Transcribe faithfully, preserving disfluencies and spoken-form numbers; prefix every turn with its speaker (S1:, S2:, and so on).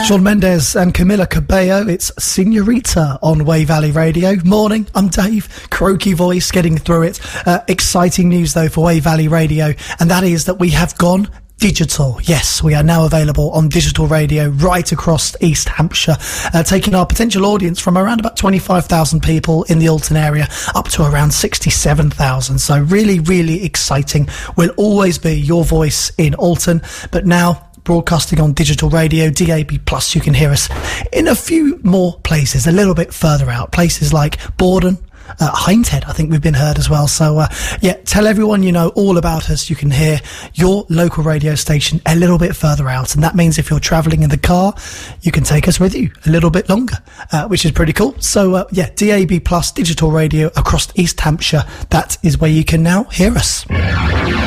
S1: Shawn Mendes and Camila Cabello. It's Senorita on Wey Valley Radio. Morning, I'm Dave. Croaky voice, getting through it. Uh, exciting news, though, for Wey Valley Radio, and that is that we have gone digital. Yes, we are now available on digital radio right across East Hampshire, uh, taking our potential audience from around about twenty-five thousand people in the Alton area up to around sixty-seven thousand. So really, really exciting. We'll always be your voice in Alton, but now broadcasting on digital radio, D A B plus, you can hear us in a few more places, a little bit further out, places like Borden, Uh, Hindhead, I think we've been heard as well. So, uh, yeah, tell everyone you know all about us. You can hear your local radio station a little bit further out. And that means if you're travelling in the car, you can take us with you a little bit longer, uh, which is pretty cool. So, uh, yeah, D A B plus digital radio across East Hampshire. That is where you can now hear us.